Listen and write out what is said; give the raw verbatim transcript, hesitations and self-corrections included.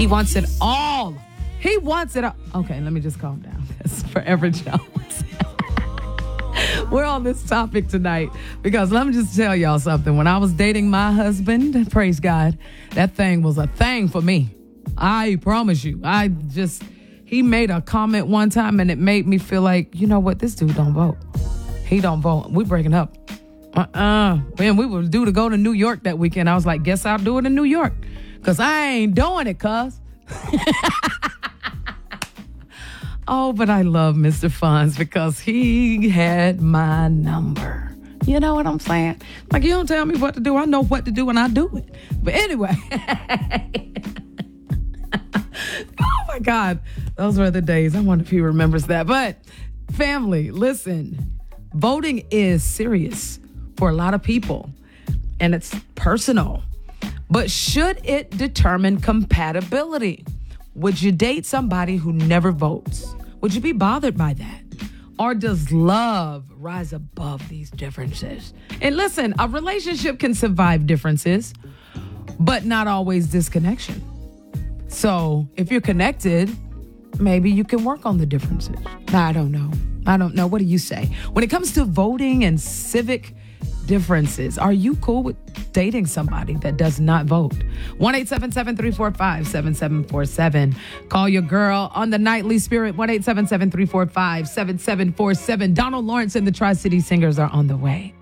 He wants it all. He wants it all. Okay, let me just calm down. That's Forever Jones. We're on this topic tonight because let me just tell y'all something. When I was dating my husband, praise God, that thing was a thing for me. I promise you. I just, he made a comment one time and it made me feel like, you know what, this dude don't vote. He don't vote. We breaking up. Uh-uh. Man, we were due to go to New York that weekend. I was like, guess I'll do it in New York because I ain't doing it, cuz. Oh, but I love Mister Fonz because he had my number. You know what I'm saying? Like, you don't tell me what to do. I know what to do and I do it. But anyway. Oh, my God. Those were the days. I wonder if he remembers that. But family, listen, voting is serious for a lot of people and it's personal. But should it determine compatibility? Would you date somebody who never votes? Would you be bothered by that? Or does love rise above these differences? And listen, a relationship can survive differences, but not always disconnection. So if you're connected, maybe you can work on the differences. I don't know. I don't know. What do you say? When it comes to voting and civic differences, are you cool with dating somebody that does not vote? one eight seven seven, three four five, seven seven four seven. Call your girl on the Nightly Spirit. one eight seven seven, three four five, seven seven four seven. Donald Lawrence and the Tri-City Singers are on the way.